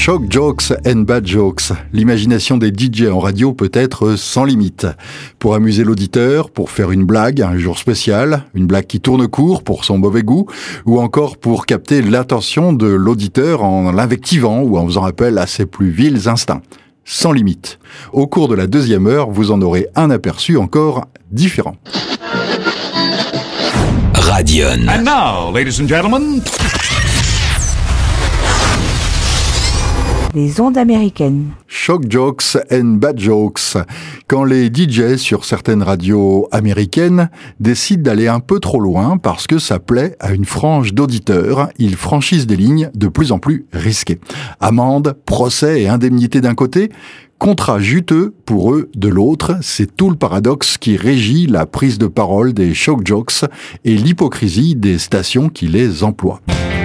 Shock jokes and bad jokes. L'imagination des DJ en radio peut être sans limite. Pour amuser l'auditeur, pour faire une blague, un jour spécial, une blague qui tourne court pour son mauvais goût, ou encore pour capter l'attention de l'auditeur en l'invectivant ou en faisant appel à ses plus vils instincts. Sans limite. Au cours de la deuxième heure, vous en aurez un aperçu encore différent. Radion. And now, ladies and gentlemen... Les ondes américaines. Shock jokes and bad jokes. Quand les DJ sur certaines radios américaines décident d'aller un peu trop loin parce que ça plaît à une frange d'auditeurs, ils franchissent des lignes de plus en plus risquées. Amendes, procès et indemnités d'un côté, contrat juteux pour eux de l'autre, c'est tout le paradoxe qui régit la prise de parole des shock jokes et l'hypocrisie des stations qui les emploient.